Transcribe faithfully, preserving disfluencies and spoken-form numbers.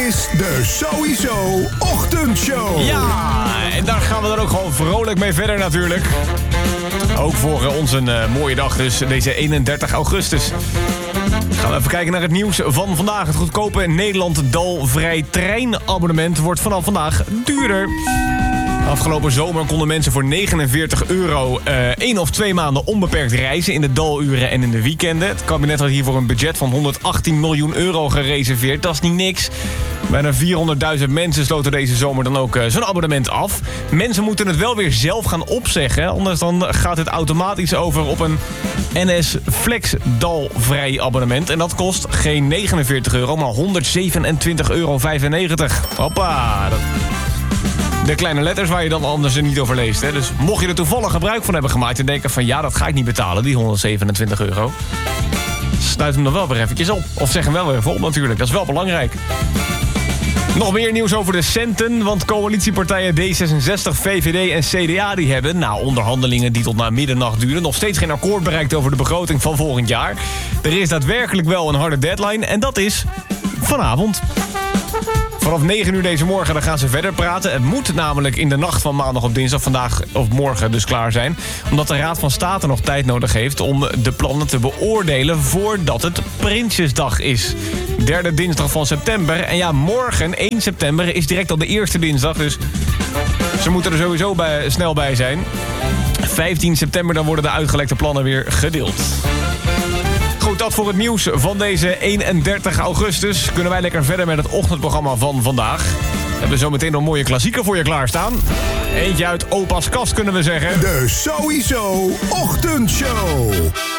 is de Sowieso Ochtendshow. Ja, en daar gaan we dan ook gewoon vrolijk mee verder natuurlijk. Ook voor uh, ons een uh, mooie dag, dus deze eenendertig augustus. Gaan we even kijken naar het nieuws van vandaag. Het goedkope Nederland-Dalvrij treinabonnement wordt vanaf vandaag duurder. Afgelopen zomer konden mensen voor negenenveertig euro uh, één of twee maanden onbeperkt reizen in de daluren en in de weekenden. Het kabinet had hiervoor een budget van honderdachttien miljoen euro gereserveerd. Dat is niet niks. Bijna vierhonderdduizend mensen sloten deze zomer dan ook uh, zo'n abonnement af. Mensen moeten het wel weer zelf gaan opzeggen. Anders dan gaat het automatisch over op een N S Flex dalvrij abonnement. En dat kost geen negenenveertig euro, maar honderdzevenentwintig euro vijfennegentig. Hoppa, dat... De kleine letters waar je dan anders er niet over leest. Hè? Dus mocht je er toevallig gebruik van hebben gemaakt en denken van ja, dat ga ik niet betalen, die honderdzevenentwintig euro. Sluit hem dan wel weer eventjes op. Of zeg hem wel weer even op natuurlijk, dat is wel belangrijk. Nog meer nieuws over de centen, want coalitiepartijen D zesenzestig, V V D en C D A die hebben, na onderhandelingen die tot na middernacht duren, nog steeds geen akkoord bereikt over de begroting van volgend jaar. Er is daadwerkelijk wel een harde deadline en dat is vanavond. Vanaf negen uur deze morgen dan gaan ze verder praten. Het moet namelijk in de nacht van maandag op dinsdag, vandaag of morgen dus klaar zijn. Omdat de Raad van State nog tijd nodig heeft om de plannen te beoordelen voordat het Prinsjesdag is. Derde dinsdag van september. En ja, morgen, één september, is direct al de eerste dinsdag. Dus ze moeten er sowieso bij, snel bij zijn. vijftien september dan worden de uitgelekte plannen weer gedeeld. Goed, dat voor het nieuws van deze eenendertig augustus. Kunnen wij lekker verder met het ochtendprogramma van vandaag. We hebben zometeen nog een mooie klassieker voor je klaarstaan. Eentje uit opa's kast kunnen we zeggen. De Sowieso Ochtendshow.